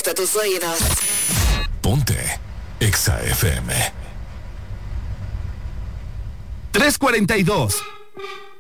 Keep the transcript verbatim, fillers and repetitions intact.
directo a tus oídos. Ponte Exa F M. tres cuarenta y dos.